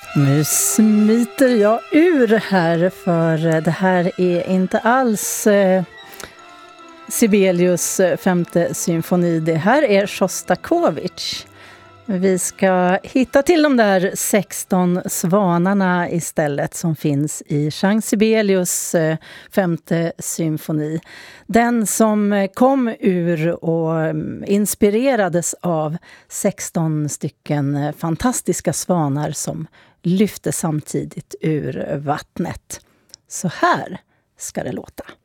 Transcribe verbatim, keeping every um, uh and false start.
Nu smiter jag ur här, för det här är inte alls eh, Sibelius femte symfoni. Det här är Sjostakovitj. Vi ska hitta till de där sexton svanarna istället som finns i Jean Sibelius femte symfoni. Den som kom ur och inspirerades av sexton stycken fantastiska svanar som lyfte samtidigt ur vattnet. Så här ska det låta.